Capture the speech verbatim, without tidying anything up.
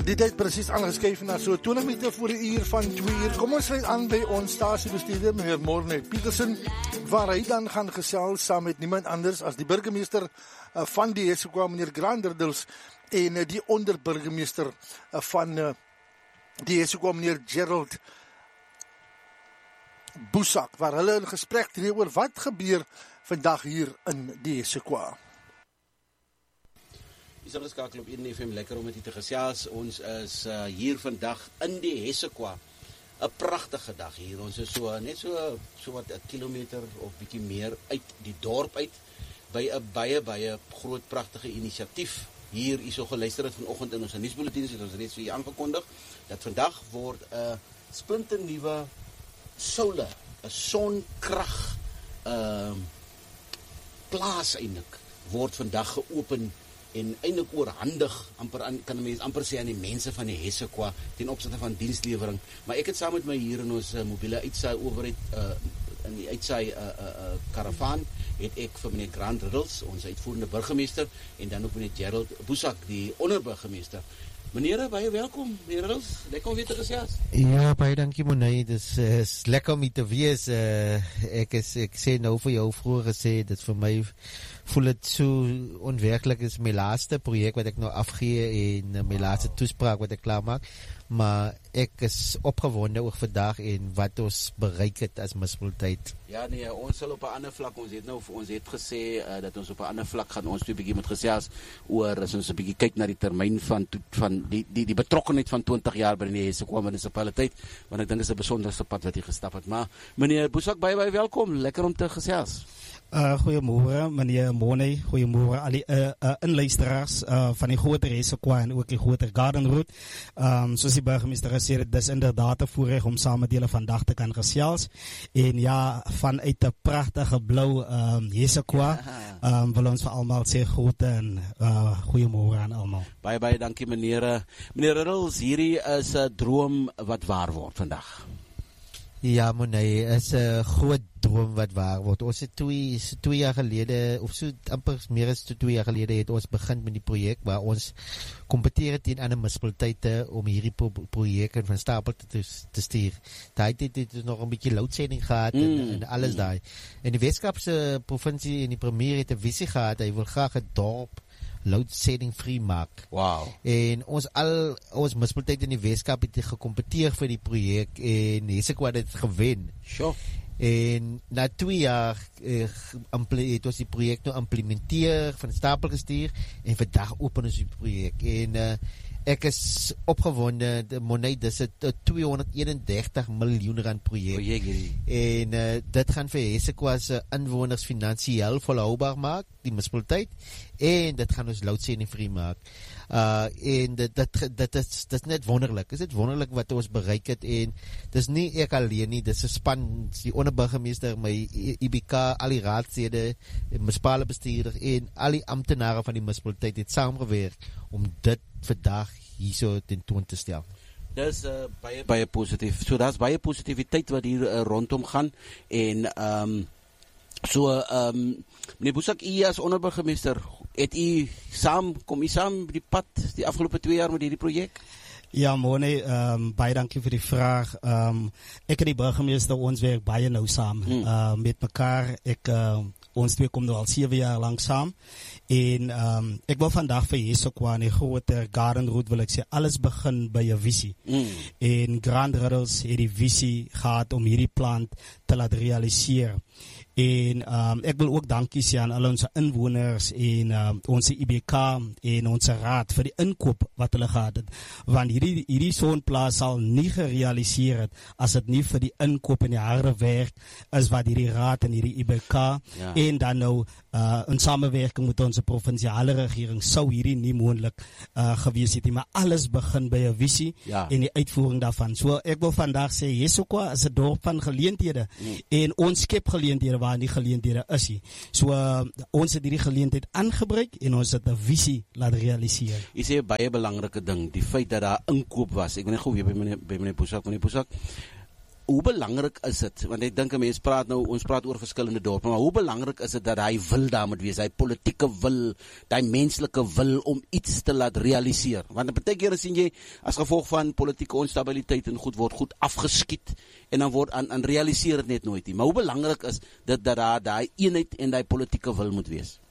Die tyd presies aangeskuif na so twintig minute voor die uur van twee uur. Kom ons sluit aan by ons stasiebestuurder, meneer Morne Petersen, waar hy dan gaan gesels saam met niemand anders as die burgemeester uh, van die Eshoqa, meneer Granderdels, en uh, die onderburgemeester uh, van uh, die Eshoqa, meneer Gerald Boesak, waar hulle in gesprek tree oor wat gebeur vandag hier in die Eshoqa. Is alles skakel op een F M, lekker om met u te gesels. Ons is uh, hier vandag in die Eshoqa. 'n Pragtige dag hier. Ons is so net so so wat 'n kilometer of bietjie meer uit die dorp uit by 'n baie baie groot pragtige inisiatief. Hier is so geluister het vanoggend in ons nuusbulletins het ons reeds vir u aangekondig dat vandag word 'n uh, splinternuwe solar, 'n sonkrag ehm uh, plaas eintlik word vandag geopen en eintlik oorhandig, amper aan, kan 'n mens amper sê aan die mense van die Eshoqa ten opsigte van dienslewering. Maar ek het saam met my hier in ons uh, mobiele uitsaai owerheid uh, in die uitsaai uh, uh, uh, karavaan het ek vir meneer Granderdels, ons uitvoerende burgemeester, en dan ook meneer Gerald Boesak, die onderburgemeester. Meneer, baie welkom, meneer Rils, lekker om weer te gesels. Ja, baie dankie Monay, dit is, is lekker om hier te wees. Uh, ek, is, ek sê nou vir jou vroeger gesê, dit vir my voel het so onwerkelijk, is my laaste project wat ek nou afgee en my laaste toespraak wat ek klaar maak, maar ek is opgewonde oor vandag en wat ons bereik het as munisipaliteit. Ja nee, ons sal op 'n ander vlak, ons het nou ons het gesê uh, dat ons op 'n ander vlak gaan ons twee bietjie moet gesels oor, as ons 'n bietjie kyk na die termyn van van die die die betrokkenheid van twintig jaar by die Eshoqa munisipaliteit, want ek dink dit is 'n besonderse pad wat jy gestap het. Maar meneer Boesak, baie baie welkom, lekker om te gesels. Uh, goeiemôre meneer Morne, goeiemôre al die uh, uh, inluisteraars uh, van die groter Eshoqa en ook die groter Garden Route. Um, soos die burgemeester gesê het, dis inderdaad 'n voorreg om saam met julle vandag te kan gesels. En ja, vanuit 'n pragtige blou um, Eshoqa um, wil ons vir almal sê groete en uh, goeiemôre aan almal. Baie baie dankie meneer. Meneer Riddles, hierdie is 'n droom wat waar word vandag. Ja, Monay, is 'n groot droom wat waar word. Ons het twee, twee jaar gelede, of so amper meer as twee jaar gelede, het ons begin met die projek, waar ons kompeteer teen ander munisipaliteite om hierdie pro projek van stapel te, te stuur. Daai het dit nog 'n bietjie loadshedding gehad mm. en, en alles mm. daai. En die Weskaapse provinsie en die premier het 'n visie gehad, hy wil graag 'n dorp loadshedding free maak. Wow. En ons al ons munisipaliteit in die Weskaap het gekompeteer vir die projek en Eshoqa het dit gewen. Sure. En na twee jaar eh, het ons die projek nou implementeer, van stapel gestuur en vandag open ons die projek. En uh, ek is opgewonde, Monay, dis 'n tweehonderdeenendertig miljoen rand projek. projek en uh, dit gaan vir Eshoqa se inwoners finansiëel volhoubaar maak, die munisipaliteit, en dit gaan ons loadshedding free maak. Uh, en dit, dit, dit, is, dit is net wonderlik, is dit wonderlik wat ons bereik het, en dit is nie ek alleen nie, dit is 'n span, die onderburgemeester, my I B K, al die raadslede, munisipale bestuurder en al die amptenare van die munisipaliteit het saamgewerk om dit vandag hierso tentoon te stel. Dis uh, baie baie positief. So daar's baie positiwiteit wat hier uh, rondom gaan, en ehm um, so ehm um, meneer Boesak, u as onderburgemeester, het u saam kom u saam die pad die afgelope twee jaar met hierdie projek? Ja, Morne, um, baie dankie vir die vraag. Um, ek en die burgemeester, ons werk baie nou saam hmm. uh, met mekaar. Ek uh, ons twee kom nou al sewe jaar lang saam. En um, ek wil vandag vir Eshoqa en die groter Garden Route wil ek sê, alles begin by 'n visie. Mm. En Granderdels het die visie gehad om hierdie plant te laat realiseer. En um, ek wil ook dankie sê aan al ons inwoners en um, ons I B K en ons raad vir die inkoop wat hulle gehad het. Want hierdie, hierdie sonplaas sal nie gerealiseer het as dit nie vir die inkoop en die harde werk is wat hierdie raad en hierdie I B K ja. en dan nou uh, in samewerking met onze provinsiale regering sou hierdie nie moontlik uh, gewees het nie. Maar alles begin by 'n visie ja. en die uitvoering daarvan. So ek wil vandag sê Eshoqa is 'n dorp van geleenthede mm. en ons skep geleenthede waar die geleenthede is nie. So uh, ons het hierdie geleentheid aangebruik en ons het 'n visie laat realiseer. Jy sê 'n baie belangrike ding, die feit dat daar inkoop was. Ek wil net gou weer by meneer by meneer Boesak, meneer Boesak. hoe belangrik is dit, want ek dink 'n mens praat nou, ons praat oor verskillende dorpe, maar hoe belangrik is dit dat hy wil daar moet wees, hy politieke wil, hy menslike wil om iets te laat realiseer, want baie kere sien jy, as gevolg van politieke onstabiliteit en goed, word goed afgeskiet, en dan word, aan, aan realiseer het net nooit nie, maar hoe belangrik is dit dat daar die eenheid en die politieke wil moet wees?